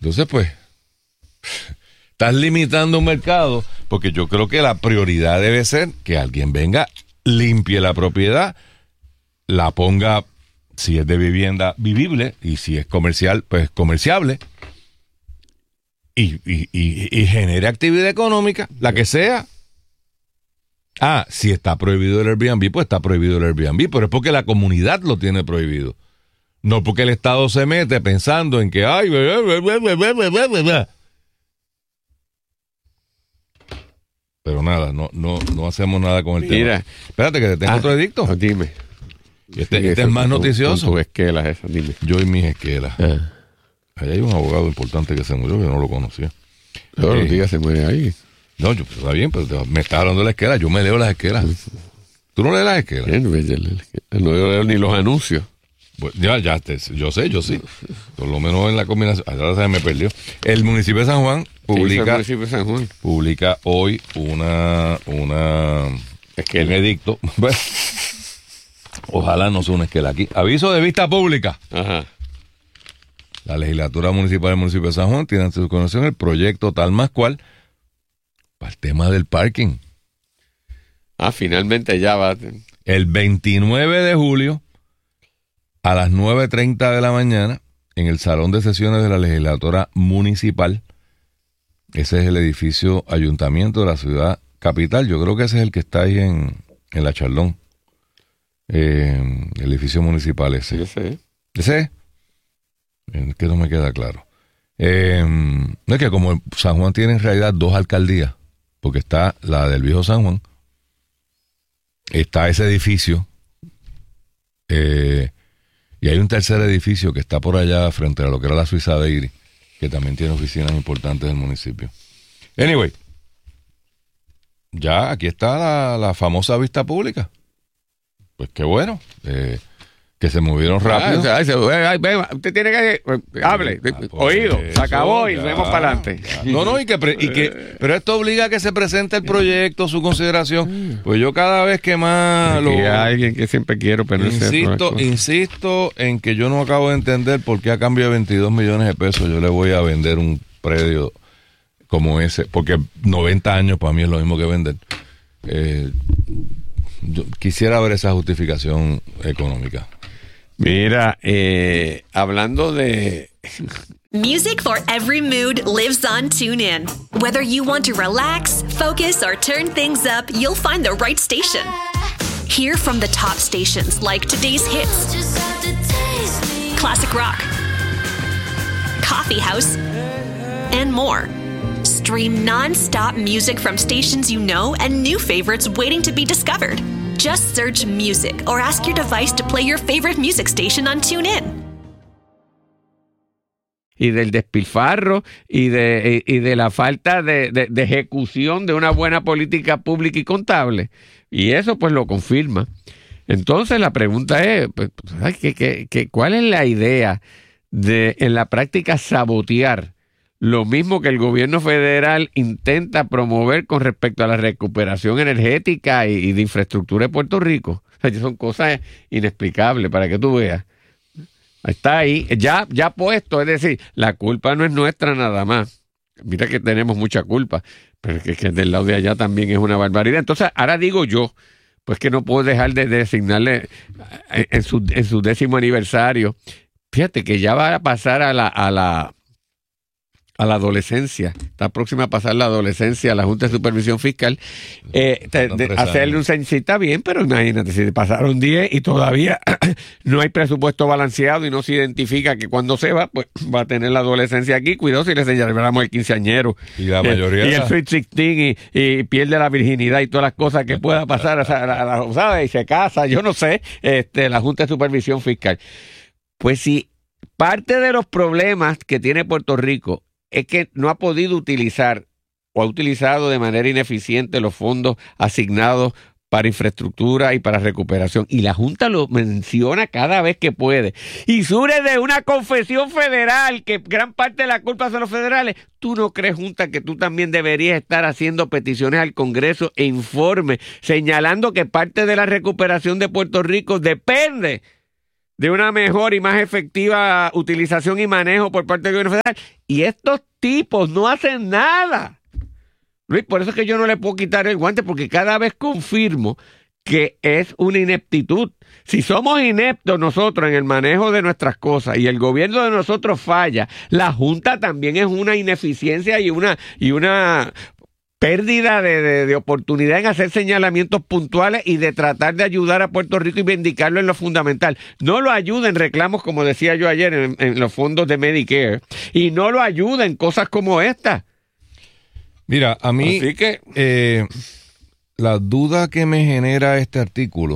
Entonces, pues, estás limitando un mercado, porque yo creo que la prioridad debe ser que alguien venga, limpie la propiedad, la ponga, si es de vivienda, vivible, y si es comercial, pues comerciable, y genere actividad económica, la que sea. Si está prohibido el Airbnb, pues está prohibido el Airbnb, pero es porque la comunidad lo tiene prohibido. No porque el Estado se mete pensando en que pero nada, no hacemos nada con el tema. Espérate que te tengo otro edicto. Dime. Este es más noticioso. Con tus esquelas esas, dime. Yo y mis esquelas. Ahí hay un abogado importante que se murió, que no lo conocía. Todos los días se muere ahí. No, está bien, pero me estás hablando de la esquela. Yo me leo las esquelas. ¿Tú no lees las esquelas? No leo ni los anuncios. Pues yo sé. Por lo menos en la combinación. Ahora se me perdió. El municipio de San Juan publica hoy un edicto. Ojalá no sea una esquela aquí. Aviso de vista pública. Ajá. La legislatura municipal del municipio de San Juan tiene ante su conexión el proyecto tal más cual para el tema del parking. Finalmente ya va. El 29 de julio a las 9:30 de la mañana en el salón de sesiones de la legislatura municipal. Ese es el edificio ayuntamiento de la ciudad capital. Yo creo que ese es el que está ahí en la Charlón. El edificio municipal ese. ¿Ese? ¿Ese? Es que no me queda claro. No es que como San Juan tiene en realidad 2 alcaldías, porque está la del viejo San Juan, está ese edificio, y hay un tercer edificio que está por allá frente a lo que era la Suiza Dairy, que también tiene oficinas importantes del municipio. Anyway, ya aquí está la famosa vista pública. Pues qué bueno. Que se movieron rápido. Usted tiene que hable, oído, se acabó y vemos para adelante. Pero esto obliga a que se presente el proyecto, su consideración. Pues yo cada vez que más hay alguien que siempre quiero, pero insisto en que yo no acabo de entender por qué a cambio de 22 millones de pesos yo le voy a vender un predio como ese, porque 90 años para mí es lo mismo que vender. Yo quisiera ver esa justificación económica. Mira, hablando de... Music for every mood lives on TuneIn. Whether you want to relax, focus, or turn things up, you'll find the right station. Hear from the top stations like today's hits, classic rock, coffee house, and more. Stream non-stop music from stations you know and new favorites waiting to be discovered. Just search music or ask your device to play your favorite music station on TuneIn. Y del despilfarro y de la falta de ejecución de una buena política pública y contable. Y eso pues lo confirma. Entonces la pregunta es, pues, ¿cuál es la idea de en la práctica sabotear lo mismo que el gobierno federal intenta promover con respecto a la recuperación energética y de infraestructura de Puerto Rico? O sea, son cosas inexplicables para que tú veas. Está ahí, ya puesto, es decir, la culpa no es nuestra nada más. Mira que tenemos mucha culpa, pero que del lado de allá también es una barbaridad. Entonces, ahora digo yo, pues que no puedo dejar de designarle en su 10º aniversario. Fíjate que ya va a pasar a la adolescencia, está próxima a pasar la adolescencia a la Junta de Supervisión Fiscal, hacerle un censo, está bien, pero imagínate, si pasaron 10 y todavía no hay presupuesto balanceado y no se identifica que cuando se va, pues va a tener la adolescencia aquí, cuidado si le celebramos el quinceañero y la mayoría y el Sweet 16 y pierde la virginidad y todas las cosas que pueda pasar, ¿sabes? Y se casa, yo no sé, la Junta de Supervisión Fiscal. Pues si parte de los problemas que tiene Puerto Rico es que no ha podido utilizar o ha utilizado de manera ineficiente los fondos asignados para infraestructura y para recuperación. Y la Junta lo menciona cada vez que puede. Y surge de una confesión federal que gran parte de la culpa son los federales. ¿Tú no crees, Junta, que tú también deberías estar haciendo peticiones al Congreso e informes señalando que parte de la recuperación de Puerto Rico depende de una mejor y más efectiva utilización y manejo por parte del gobierno federal. Y estos tipos no hacen nada. Luis, por eso es que yo no le puedo quitar el guante, porque cada vez confirmo que es una ineptitud. Si somos ineptos nosotros en el manejo de nuestras cosas y el gobierno de nosotros falla, la Junta también es una ineficiencia y una pérdida de oportunidad en hacer señalamientos puntuales y de tratar de ayudar a Puerto Rico y vindicarlo en lo fundamental. No lo ayuda en reclamos, como decía yo ayer, en los fondos de Medicare, y no lo ayuda en cosas como esta. Mira, a mí Así que la duda que me genera este artículo,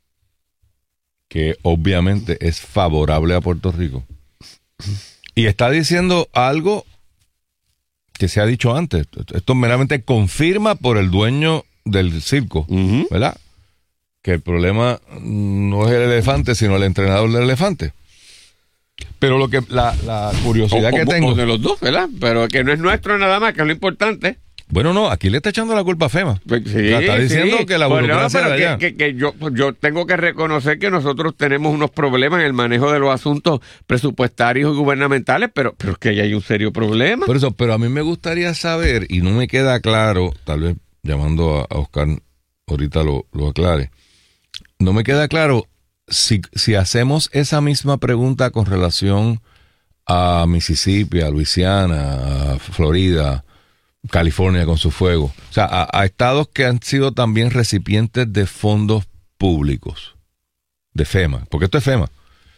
que obviamente es favorable a Puerto Rico, y está diciendo algo que se ha dicho antes. Esto meramente confirma por el dueño del circo, ¿verdad? Que el problema no es el elefante, sino el entrenador del elefante. Pero lo que la curiosidad que tengo... O de los dos, ¿verdad? Pero que no es nuestro nada más, que es lo importante. Bueno, no, aquí le está echando la culpa a FEMA. Pues sí, está diciendo que la burocracia pero de allá. que yo tengo que reconocer que nosotros tenemos unos problemas en el manejo de los asuntos presupuestarios y gubernamentales, pero es que ahí hay un serio problema. Por eso, pero a mí me gustaría saber, y no me queda claro, tal vez llamando a Oscar ahorita lo aclare, no me queda claro si hacemos esa misma pregunta con relación a Mississippi, a Luisiana, a Florida, California con su fuego, o sea, a estados que han sido también recipientes de fondos públicos, de FEMA, porque esto es FEMA.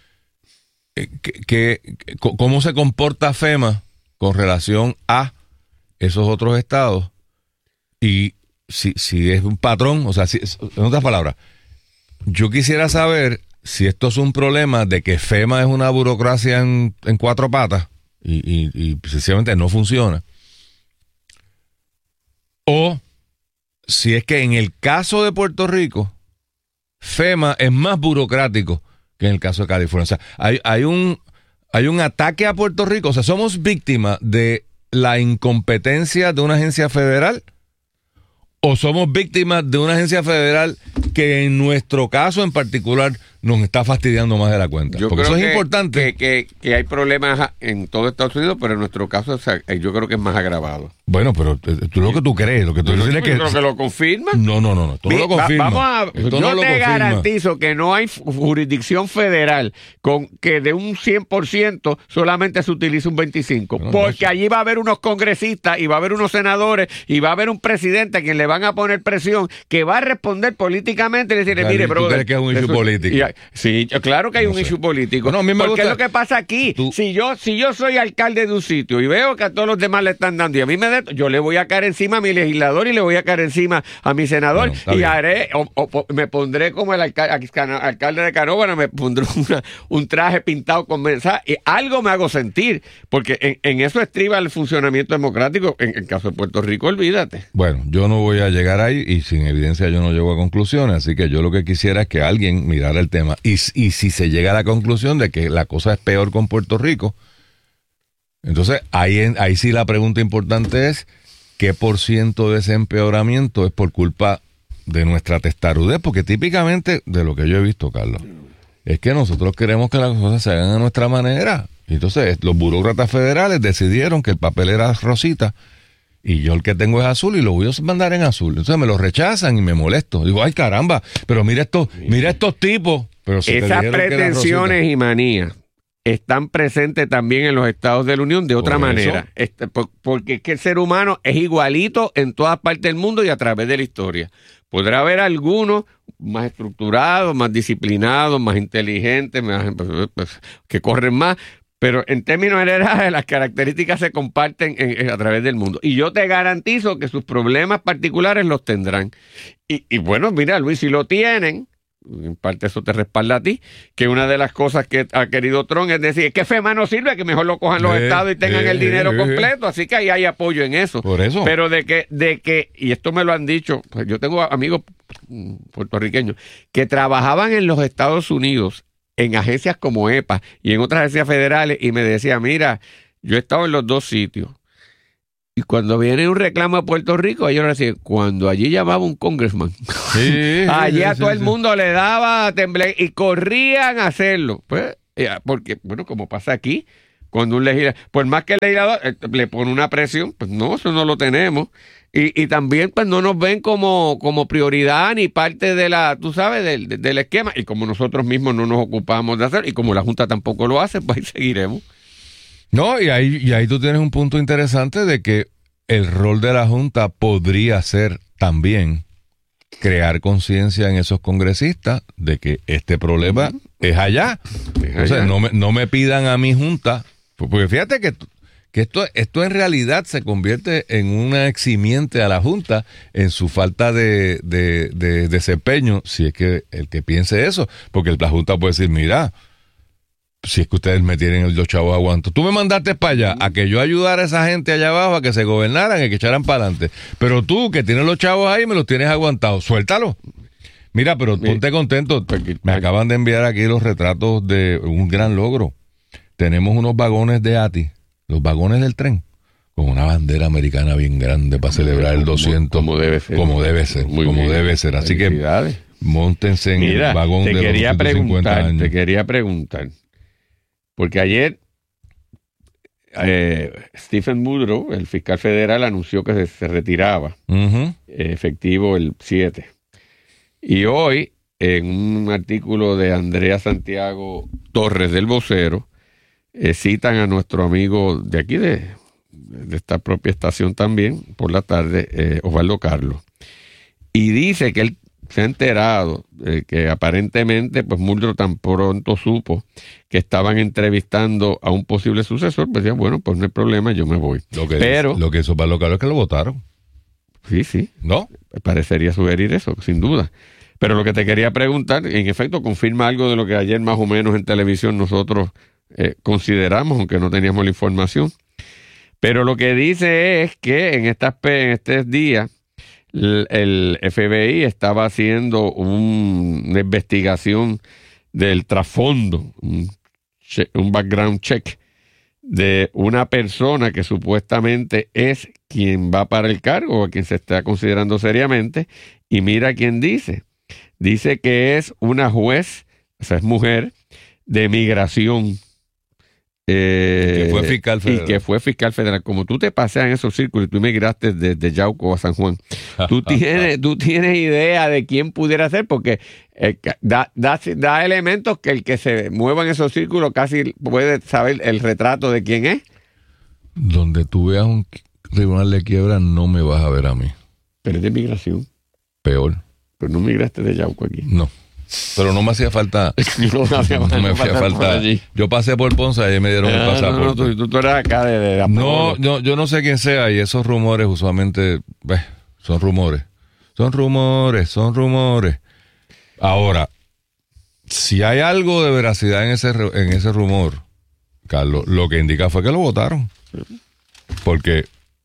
¿Cómo se comporta FEMA con relación a esos otros estados? Y si es un patrón, o sea, en otras palabras, yo quisiera saber si esto es un problema de que FEMA es una burocracia en cuatro patas y sencillamente no funciona. O si es que en el caso de Puerto Rico, FEMA es más burocrático que en el caso de California. O sea, hay un ataque a Puerto Rico. O sea, somos víctimas de la incompetencia de una agencia federal, o somos víctimas de una agencia federal que en nuestro caso en particular nos está fastidiando más de la cuenta. Porque eso es importante. Que hay problemas en todo Estados Unidos, pero en nuestro caso yo creo que es más agravado. Bueno, pero tú lo que tú crees, lo que tú dices es que... ¿Lo que lo confirma? No, tú lo confirma. Yo te garantizo que no hay jurisdicción federal con que de un 100% solamente se utilice un 25%. Porque allí va a haber unos congresistas y va a haber unos senadores y va a haber un presidente a quien le van a poner presión que va a responder políticamente y decirle, mire, ¿tú brother... crees que es un issue político? Sí, claro que hay un issue político. No, a mí me porque gusta... es lo que pasa aquí. Si yo soy alcalde de un sitio y veo que a todos los demás le están dando y a mí yo le voy a caer encima a mi legislador y le voy a caer encima a mi senador, y haré me pondré como el alcalde de Canóvana, me pondré un traje pintado con mensaje y algo me hago sentir, porque en eso estriba el funcionamiento democrático. En el caso de Puerto Rico, olvídate. Bueno, yo no voy a llegar ahí y sin evidencia yo no llego a conclusiones, así que yo lo que quisiera es que alguien mirara el tema y si se llega a la conclusión de que la cosa es peor con Puerto Rico, entonces ahí sí la pregunta importante es ¿qué % de ese empeoramiento es por culpa de nuestra testarudez? Porque típicamente, de lo que yo he visto, Carlos, es que nosotros queremos que las cosas se hagan a nuestra manera. Entonces, los burócratas federales decidieron que el papel era rosita y yo el que tengo es azul y lo voy a mandar en azul. Entonces me lo rechazan y me molesto. Digo, ay caramba, pero mira estos tipos. Pero si esas pretensiones y manías están presentes también en los estados de la Unión de otra manera. Porque es que el ser humano es igualito en todas partes del mundo y a través de la historia. Podrá haber algunos más estructurados, más disciplinados, más inteligentes, que corren más, pero en términos generales las características se comparten a través del mundo. Y yo te garantizo que sus problemas particulares los tendrán. Y bueno, mira, Luis, si lo tienen, en parte eso te respalda a ti, que una de las cosas que ha querido Trump es decir, es que FEMA no sirve, que mejor lo cojan los estados y tengan el dinero completo, así que ahí hay apoyo en eso. Por eso. Pero de que, y esto me lo han dicho, pues yo tengo amigos puertorriqueños que trabajaban en los Estados Unidos en agencias como EPA y en otras agencias federales y me decía, mira, yo he estado en los dos sitios Y cuando viene un reclamo a Puerto Rico, ellos decían, cuando allí llamaba un congressman, allí a todo el mundo le daba temblor y corrían a hacerlo. Pues, porque, bueno, como pasa aquí, cuando un legislador, por más que el legislador le pone una presión, pues no, eso no lo tenemos. Y también pues no nos ven como prioridad ni parte de la, tú sabes, del esquema. Y como nosotros mismos no nos ocupamos de hacer, y como la Junta tampoco lo hace, pues ahí seguiremos. No, y ahí tú tienes un punto interesante de que el rol de la Junta podría ser también crear conciencia en esos congresistas de que este problema es allá. O sea, no me pidan a mi Junta, porque fíjate que esto en realidad se convierte en una eximiente a la Junta en su falta de desempeño, si es que el que piense eso, porque la Junta puede decir, mira, si es que ustedes me tienen los chavos aguanto, tú me mandaste para allá a que yo ayudara a esa gente allá abajo a que se gobernaran y que echaran para adelante, pero tú que tienes los chavos ahí me los tienes aguantados, suéltalo. Mira, pero ponte contento, me acaban de enviar aquí los retratos de un gran logro. Tenemos unos vagones de ATI, los vagones del tren, con una bandera americana bien grande para celebrar el 200. Como debe ser. Como debe ser. Así que móntense en el vagón de los 250 años. Te quería preguntar, porque ayer Stephen Muldrow, el fiscal federal, anunció que se retiraba, efectivo el 7. Y hoy, en un artículo de Andrea Santiago Torres del Vocero, citan a nuestro amigo de aquí, de esta propia estación también, por la tarde, Osvaldo Carlos. Y dice que él se ha enterado que aparentemente, pues Muldrow tan pronto supo que estaban entrevistando a un posible sucesor, pues decía, bueno, pues no hay problema, yo me voy. Lo que hizo Osvaldo Carlos es que lo votaron. Sí. ¿No? Parecería sugerir eso, sin duda. Pero lo que te quería preguntar, en efecto, confirma algo de lo que ayer más o menos en televisión nosotros consideramos, aunque no teníamos la información. Pero lo que dice es que en estos días el FBI estaba haciendo una investigación del trasfondo, un background check de una persona que supuestamente es quien va para el cargo o a quien se está considerando seriamente, y mira quién dice que es una juez, o sea, es mujer de migración, que fue fiscal federal. y que fue fiscal federal. Como tú te paseas en esos círculos y tú migraste desde Yauco a San Juan, tú tienes idea de quién pudiera ser, porque da elementos que el que se mueva en esos círculos casi puede saber el retrato de quién es. Donde tú veas un tribunal de quiebra, no me vas a ver a mí. Pero es de migración. Peor. Pero no migraste de Yauco aquí. No. Pero no me hacía falta. No me hacía falta. Yo pasé por Ponce y me dieron el pasaporte. Tú eras acá de No, yo no sé quién sea, y esos rumores usualmente son rumores. Son rumores. Ahora, si hay algo de veracidad en ese rumor, Carlos, lo que indica fue que lo votaron. Porque,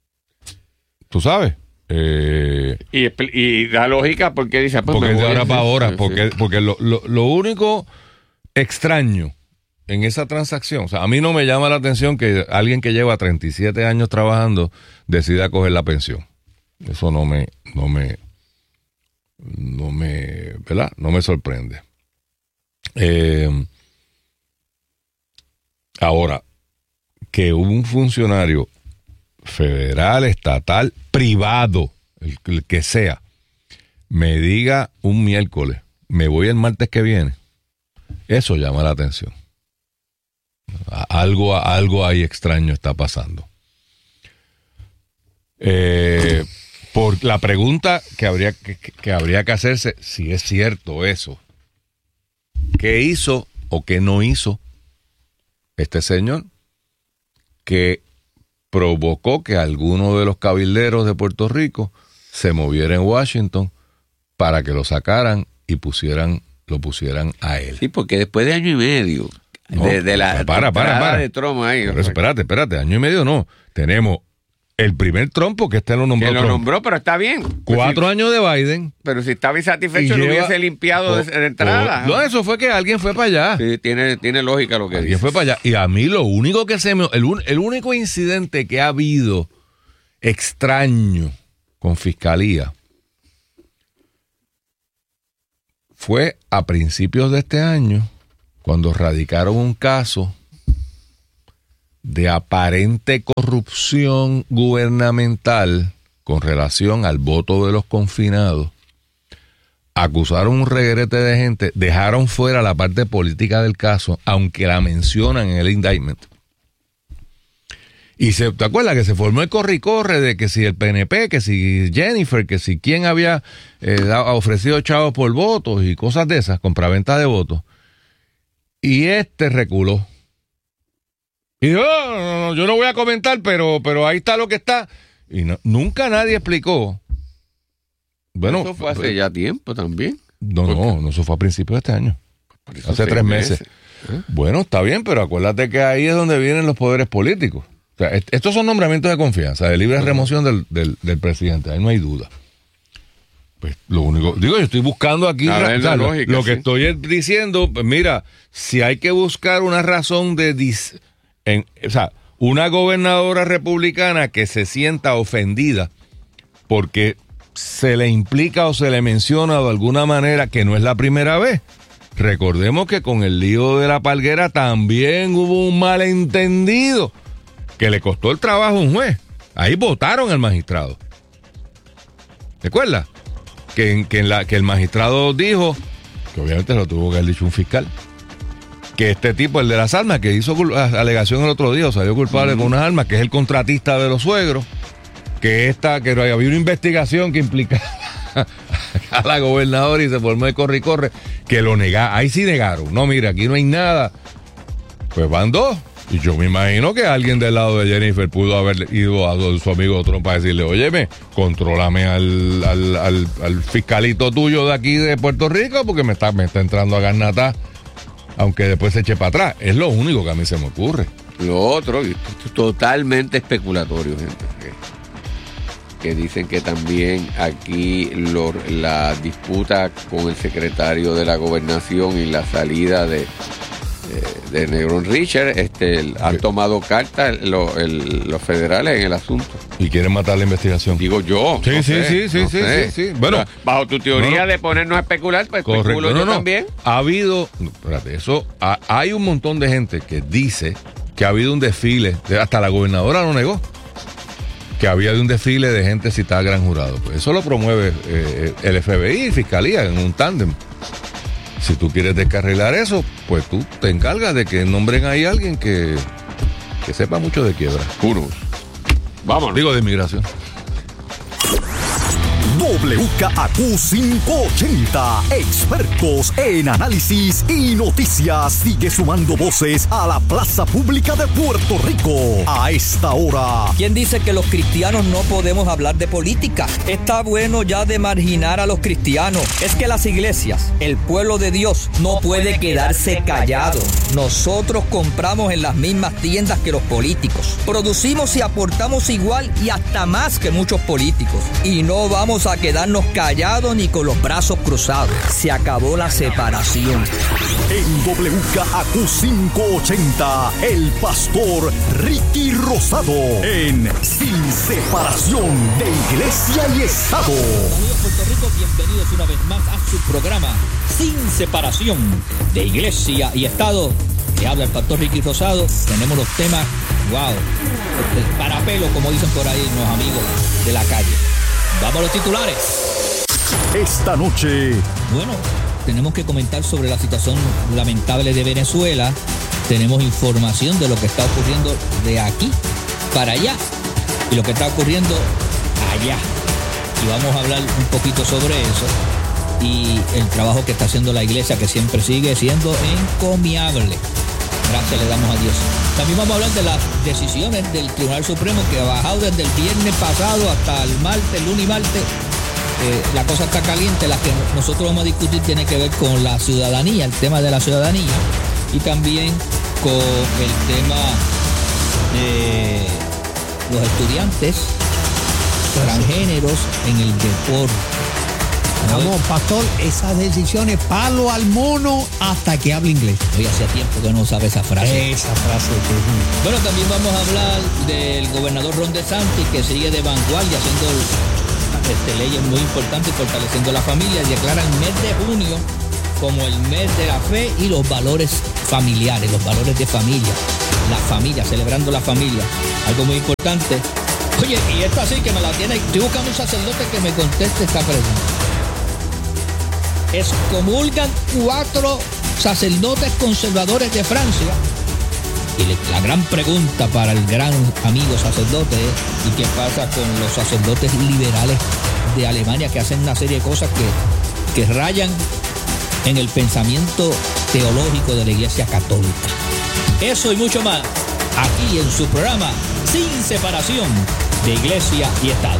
tú sabes. Y da lógica porque dice pues porque de ahora para ahora, porque lo único extraño en esa transacción, o sea, a mí no me llama la atención que alguien que lleva 37 años trabajando decida coger la pensión. Eso no me ¿verdad? No me sorprende. Ahora, que un funcionario federal, estatal, privado, el que sea, me diga un miércoles, me voy el martes que viene, eso llama la atención. Algo ahí extraño está pasando. Por la pregunta que habría que hacerse, si es cierto eso, ¿qué hizo o qué no hizo este señor que provocó que alguno de los cabilderos de Puerto Rico se moviera en Washington para que lo sacaran y lo pusieran a él? Sí, porque después de año y medio de la para de Trump ahí. Pero espérate, año y medio no. Tenemos el primer Trump, que este lo nombró. Que lo nombró, pero está bien. 4 años de Biden. Pero si estaba insatisfecho, lo hubiese limpiado de entrada. No, eso fue que alguien fue para allá. Sí, tiene lógica lo que dice. Alguien fue para allá. Y a mí lo único que el único incidente que ha habido extraño con Fiscalía fue a principios de este año cuando radicaron un caso de aparente corrupción gubernamental con relación al voto de los confinados. Acusaron un reguerete de gente, dejaron fuera la parte política del caso, aunque la mencionan en el indictment. Y ¿te acuerdas que se formó el corre-corre de que si el PNP, que si Jennifer, que si quién había ofrecido chavos por votos y cosas de esas, compraventa de votos? Y reculó. Y dijo, no, yo no voy a comentar, pero ahí está lo que está. Y nunca nadie explicó. Bueno, eso fue hace ya tiempo también. No, eso fue a principios de este año. Hace 3 meses. Bueno, está bien, pero acuérdate que ahí es donde vienen los poderes políticos. O sea, estos son nombramientos de confianza, de libre remoción del presidente, ahí no hay duda. Pues lo único, yo estoy buscando aquí lógica, lo que estoy diciendo, pues mira, si hay que buscar una razón una gobernadora republicana que se sienta ofendida porque se le implica o se le menciona de alguna manera que no es la primera vez. Recordemos que con el lío de la Palguera también hubo un malentendido que le costó el trabajo a un juez. Ahí votaron al magistrado. ¿Te acuerdas? Que el magistrado dijo, que obviamente lo tuvo que haber dicho un fiscal, que este tipo, el de las armas, que hizo alegación el otro día, salió culpable con unas armas, que es el contratista de los suegros, que había una investigación que implicaba a la gobernadora y se formó el corre-corre, que lo negaron. Ahí sí negaron. No, mira, aquí no hay nada. Pues van 2. Y yo me imagino que alguien del lado de Jennifer pudo haber ido a su amigo Trump para decirle, óyeme, contrólame al fiscalito tuyo de aquí de Puerto Rico porque me está entrando a garnatar, aunque después se eche para atrás. Es lo único que a mí se me ocurre. Lo otro, totalmente especulatorio, gente. Que dicen que también aquí la disputa con el secretario de la Gobernación y la salida de Negrón Richard, han tomado cartas los federales en el asunto. Y quieren matar la investigación. Digo yo. Sí. Bueno, bajo tu teoría de ponernos a especular, pues especulo yo también. Ha habido, hay un montón de gente que dice que ha habido un desfile, hasta la gobernadora lo negó, que había un desfile de gente citada a gran jurado. Pues eso lo promueve el FBI y Fiscalía en un tándem. Si tú quieres descarrilar eso, pues tú te encargas de que nombren ahí a alguien que sepa mucho de quiebra. Puros. Vámonos. Digo, de inmigración. WKAQ 580, expertos en análisis y noticias, sigue sumando voces a la plaza pública de Puerto Rico a esta hora. ¿Quién dice que los cristianos no podemos hablar de política? Está bueno ya de marginar a los cristianos. Es que las iglesias, el pueblo de Dios, no puede quedarse callado. Nosotros compramos en las mismas tiendas que los políticos. Producimos y aportamos igual y hasta más que muchos políticos. Y no vamos a quedarnos callados ni con los brazos cruzados. Se acabó la separación. En WKAQ 580, el pastor Ricky Rosado en Sin Separación de Iglesia y Estado. Amigos Puerto Rico, bienvenidos una vez más a su programa Sin Separación de Iglesia y Estado. Le habla el pastor Ricky Rosado. Tenemos los temas, para pelo, como dicen por ahí los amigos de la calle. Vamos a los titulares. Esta noche, bueno, tenemos que comentar sobre la situación lamentable de Venezuela. Tenemos información de lo que está ocurriendo de aquí para allá y lo que está ocurriendo allá. Y vamos a hablar un poquito sobre eso y el trabajo que está haciendo la iglesia, que siempre sigue siendo encomiable. Gracias le damos a Dios. También vamos a hablar de las decisiones del Tribunal Supremo, que ha bajado desde el viernes pasado hasta el martes, lunes y martes. La cosa está caliente. La que nosotros vamos a discutir tiene que ver con la ciudadanía, el tema de la ciudadanía, y también con el tema de los estudiantes transgéneros en el deporte. Vamos, pastor, esas decisiones, palo al mono hasta que hable inglés. Hoy hacía tiempo que no sabe esa frase. Esa frase que... Bueno, también vamos a hablar del gobernador Ron DeSantis, que sigue de vanguardia haciendo leyes muy importantes y fortaleciendo la familia, y declara el mes de junio como el mes de la fe y los valores familiares, los valores de familia, la familia, celebrando la familia, algo muy importante. Oye, y esta sí que me la tiene, estoy buscando un sacerdote que me conteste esta pregunta. Excomulgan 4 sacerdotes conservadores de Francia. Y la gran pregunta para el gran amigo sacerdote es: ¿y qué pasa con los sacerdotes liberales de Alemania, que hacen una serie de cosas que rayan en el pensamiento teológico de la Iglesia Católica? Eso y mucho más aquí en su programa Sin Separación de Iglesia y Estado.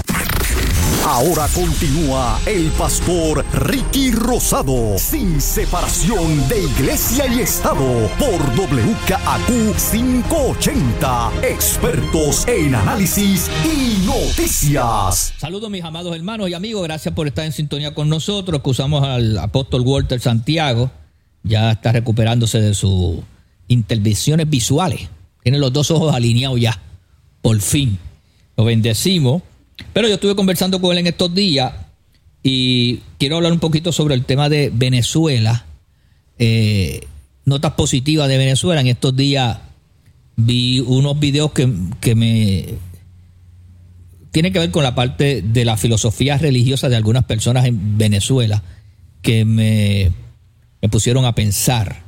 Ahora continúa el pastor Ricky Rosado, sin separación de Iglesia y Estado, por WKAQ 580, expertos en análisis y noticias. Saludos mis amados hermanos y amigos, gracias por estar en sintonía con nosotros. Excusamos al apóstol Walter Santiago, ya está recuperándose de sus intervenciones visuales, tiene los 2 ojos alineados ya, por fin, lo bendecimos. Pero yo estuve conversando con él en estos días y quiero hablar un poquito sobre el tema de Venezuela, notas positivas de Venezuela. En estos días vi unos videos que me tienen que ver con la parte de la filosofía religiosa de algunas personas en Venezuela que me pusieron a pensar,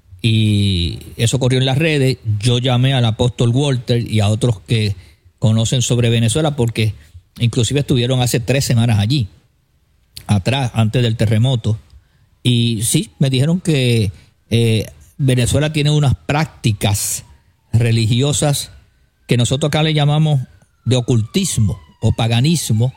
y eso corrió en las redes. Yo llamé al apóstol Walter y a otros que conocen sobre Venezuela, porque inclusive estuvieron hace 3 semanas allí, atrás, antes del terremoto. Y sí, me dijeron que Venezuela tiene unas prácticas religiosas que nosotros acá le llamamos de ocultismo o paganismo,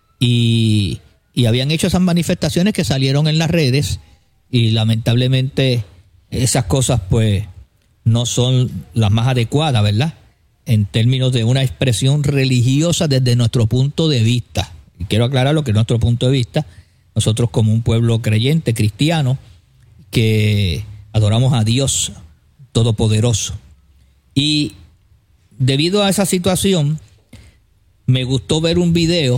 y habían hecho esas manifestaciones que salieron en las redes, y lamentablemente esas cosas pues no son las más adecuadas, ¿verdad?, en términos de una expresión religiosa desde nuestro punto de vista. Y quiero aclarar lo que es nuestro punto de vista. Nosotros, como un pueblo creyente, cristiano, que adoramos a Dios Todopoderoso. Y debido a esa situación, me gustó ver un video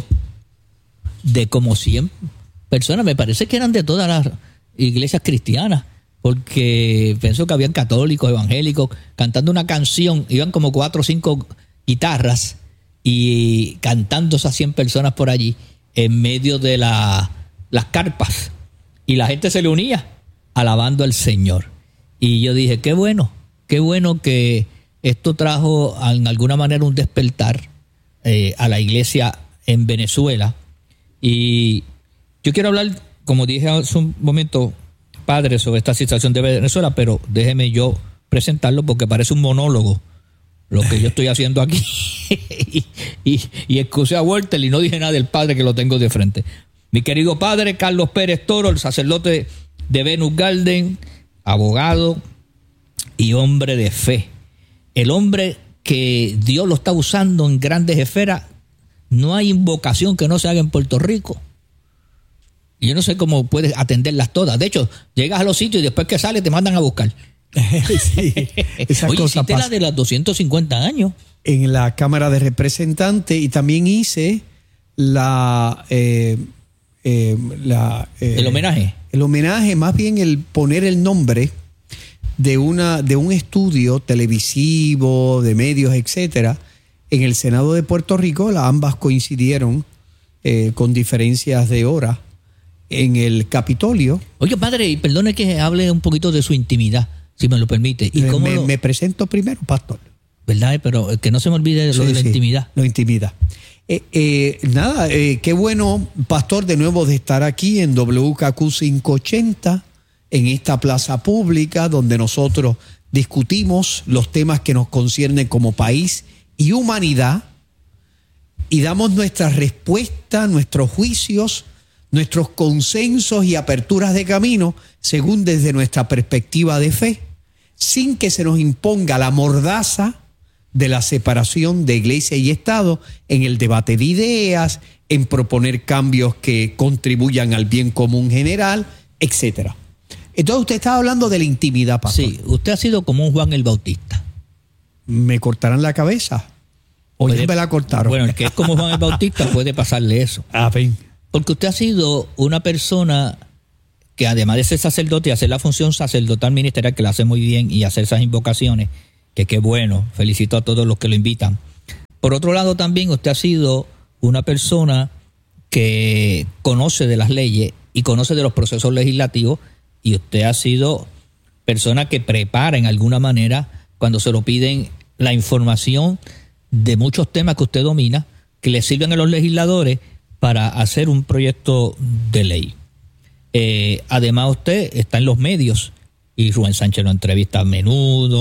de como 100 personas, me parece que eran de todas las iglesias cristianas, porque pienso que habían católicos, evangélicos, cantando una canción. Iban como 4 o 5 guitarras y cantando esas 100 personas por allí en medio de las carpas, y la gente se le unía alabando al Señor. Y yo dije, qué bueno que esto trajo en alguna manera un despertar a la iglesia en Venezuela. Y yo quiero hablar, como dije hace un momento, padre, sobre esta situación de Venezuela, pero déjeme yo presentarlo porque parece un monólogo lo que yo estoy haciendo aquí. y excusé a Walter y no dije nada del padre, que lo tengo de frente. Mi querido padre Carlos Pérez Toro, el sacerdote de Venus Garden, abogado y hombre de fe. El hombre que Dios lo está usando en grandes esferas. No hay invocación que no se haga en Puerto Rico. Y yo no sé cómo puedes atenderlas todas. De hecho, llegas a los sitios y después que sales te mandan a buscar. Sí, esa Oye, cosa hiciste pasa. la de los 250 años. En la Cámara de Representantes, y también hice el homenaje. El homenaje, más bien el poner el nombre de un estudio televisivo, de medios, etcétera, en el Senado de Puerto Rico. Ambas coincidieron con diferencias de hora en el Capitolio. Oye, padre, y perdone que hable un poquito de su intimidad, si me lo permite. ¿Y cómo me presento primero, pastor. ¿Verdad? Pero que no se me olvide lo de la intimidad. La intimidad. Qué bueno, pastor, de nuevo de estar aquí en WKQ 580, en esta plaza pública donde nosotros discutimos los temas que nos conciernen como país y humanidad, y damos nuestra respuesta, nuestros juicios, nuestros consensos y aperturas de camino según desde nuestra perspectiva de fe, sin que se nos imponga la mordaza de la separación de iglesia y Estado en el debate de ideas, en proponer cambios que contribuyan al bien común general, etcétera. Entonces usted estaba hablando de la intimidad, pastor. Sí, usted ha sido como un Juan el Bautista. ¿Me cortarán la cabeza? O ya me la cortaron. Bueno, el que es como Juan el Bautista puede pasarle eso. Amén. Porque usted ha sido una persona que además de ser sacerdote y hacer la función sacerdotal ministerial, que la hace muy bien, y hacer esas invocaciones, que qué bueno, felicito a todos los que lo invitan. Por otro lado también usted ha sido una persona que conoce de las leyes y conoce de los procesos legislativos, y usted ha sido persona que prepara en alguna manera, cuando se lo piden, la información de muchos temas que usted domina, que le sirven a los legisladores para hacer un proyecto de ley. Además usted está en los medios y Rubén Sánchez lo entrevista a menudo.